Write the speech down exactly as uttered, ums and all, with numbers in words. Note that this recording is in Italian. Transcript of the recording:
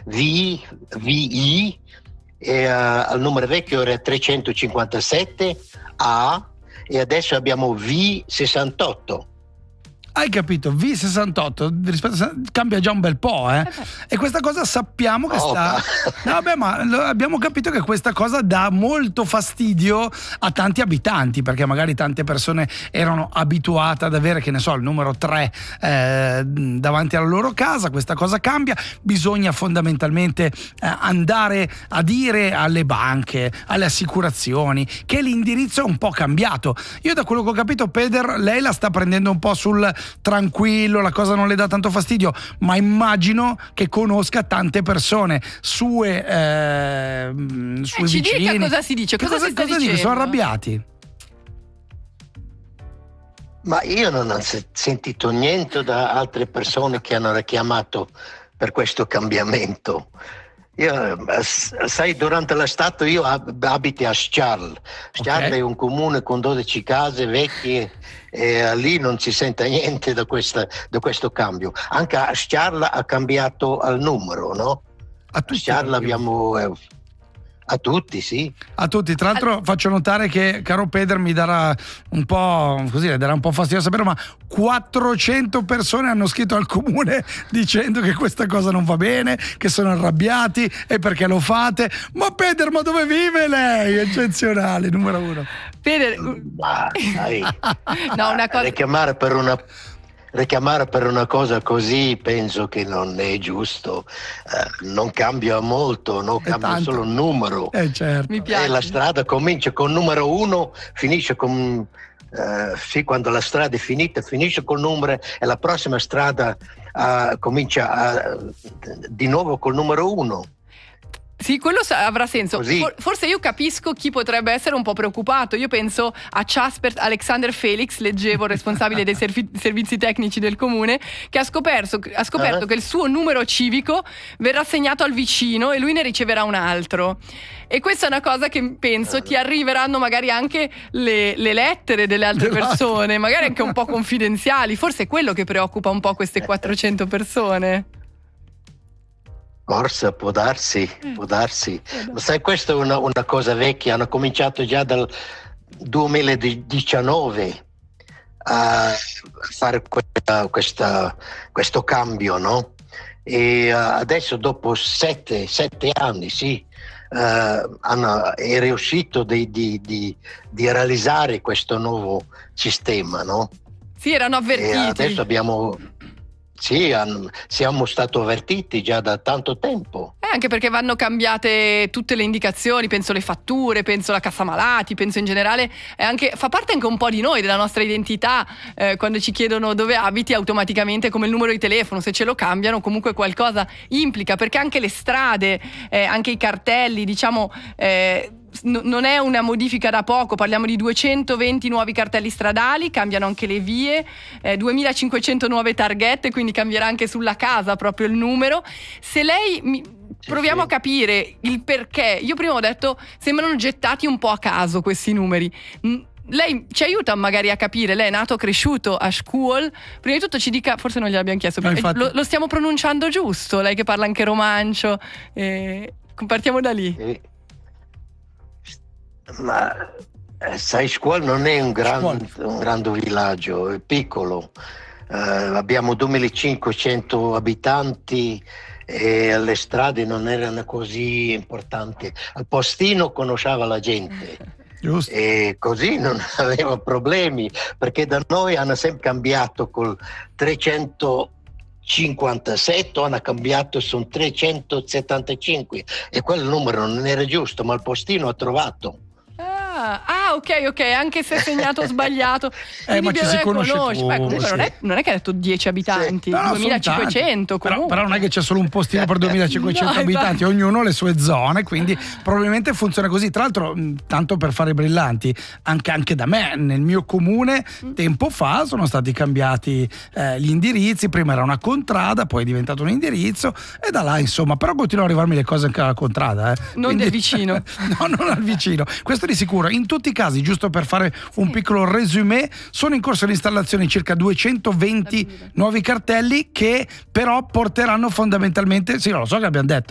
V, V I, e uh, il numero vecchio era trecentocinquantasette A e adesso abbiamo V sessantotto. Hai capito? V sessantotto rispetto a... cambia già un bel po', eh? E questa cosa sappiamo che oh, sta. No, vabbè, ma lo... abbiamo capito che questa cosa dà molto fastidio a tanti abitanti, perché magari tante persone erano abituate ad avere, che ne so, il numero tre eh, davanti alla loro casa. Questa cosa cambia. Bisogna fondamentalmente eh, andare a dire alle banche, alle assicurazioni che l'indirizzo è un po' cambiato. Io, da quello che ho capito, Peder, lei la sta prendendo un po' sul tranquillo, la cosa non le dà tanto fastidio, ma immagino che conosca tante persone, sue, eh, sue eh, ci vicini. Dica cosa si dice, cosa, cosa si sta cosa dicendo? Sono arrabbiati. Ma io non ho sentito niente da altre persone che hanno richiamato per questo cambiamento. Io, sai, durante l'estate io abito a Sciarl. Sciarl okay. È un comune con dodici case vecchie e lì non si sente niente da, questa, da questo cambio. Anche a Sciarl ha cambiato il numero, no? A Sciarl abbiamo... Eh, A tutti, sì. A tutti. Tra l'altro a... faccio notare che, caro Peder, mi darà un po' così, le darà un po' fastidio sapere, ma quattrocento persone hanno scritto al comune dicendo che questa cosa non va bene, che sono arrabbiati e perché lo fate. Ma Peder, ma dove vive lei? Eccezionale, numero uno. Peder, ma, dai. no, una cosa... richiamare per una Richiamare per una cosa così penso che non è giusto, eh, non cambia molto, no? Cambia tanto. Solo il numero. Eh, certo. Mi piace. E la strada comincia con il numero uno, finisce con eh, sì, quando la strada è finita finisce col numero e la prossima strada uh, comincia uh, di nuovo col numero uno. Sì, quello avrà senso. Così. Forse io capisco chi potrebbe essere un po' preoccupato. Io penso a Casper Alexander Felix, leggevo, responsabile dei servi- servizi tecnici del comune, che ha scoperto, ha scoperto uh-huh. che il suo numero civico verrà assegnato al vicino e lui ne riceverà un altro. E questa è una cosa che penso uh-huh. ti arriveranno magari anche le, le lettere delle altre persone, magari anche un po' confidenziali. Forse è quello che preoccupa un po' queste quattrocento persone. Forse può darsi, può darsi. Ma sai, questa è una, una cosa vecchia, hanno cominciato già dal duemiladiciannove a fare questa, questa, questo cambio, no? E uh, adesso dopo sette, sette anni, sì, uh, hanno, è riuscito di, di, di, di realizzare questo nuovo sistema, no? Sì, erano avvertiti. E adesso abbiamo... Sì, siamo stati avvertiti già da tanto tempo. Eh, anche perché vanno cambiate tutte le indicazioni, penso le fatture, penso la cassa malati, penso in generale, è anche, fa parte anche un po' di noi, della nostra identità, eh, quando ci chiedono dove abiti automaticamente come il numero di telefono, se ce lo cambiano comunque qualcosa implica, perché anche le strade, eh, anche i cartelli, diciamo... Eh, non è una modifica da poco, parliamo di duecentoventi nuovi cartelli stradali, cambiano anche le vie, eh, duemilacinquecento nuove targhette, quindi cambierà anche sulla casa proprio il numero. Se lei mi... proviamo sì, sì. a capire il perché. Io prima ho detto sembrano gettati un po' a caso questi numeri. Lei ci aiuta magari a capire, lei è nato, cresciuto a Scuol, prima di tutto ci dica, forse non gliel'abbiamo chiesto, no, lo, lo stiamo pronunciando giusto, lei che parla anche romancio, eh, partiamo da lì. Sì. Ma eh, sai, Scuol non è un, gran, un grande villaggio, è piccolo, eh, abbiamo duemilacinquecento abitanti e le strade non erano così importanti, al postino conosceva la gente. Giusto. E così non aveva problemi, perché da noi hanno sempre cambiato col trecentocinquantasette, hanno cambiato su trecentosettantacinque e quel numero non era giusto, ma il postino ha trovato. Ah, ok, ok, anche se è segnato sbagliato. Eh, ma ci si conosce conosci. Beh, comunque sì. non, è, non è che ha detto dieci abitanti, sì. No, duemilacinquecento però, però non è che c'è solo un postino per duemilacinquecento no, abitanti, ognuno ha le sue zone, quindi probabilmente funziona così. Tra l'altro, tanto per fare i brillanti, anche, anche da me, nel mio comune, mm. tempo fa sono stati cambiati eh, gli indirizzi, prima era una contrada, poi è diventato un indirizzo e da là insomma, però continuano ad arrivarmi le cose anche alla contrada. Eh. Non quindi, del vicino. No, non al vicino, questo di sicuro. In tutti i casi, giusto per fare un sì. piccolo resumé, sono in corso di installazione circa duecentoventi nuovi cartelli che però porteranno fondamentalmente, sì, lo so che abbiamo detto,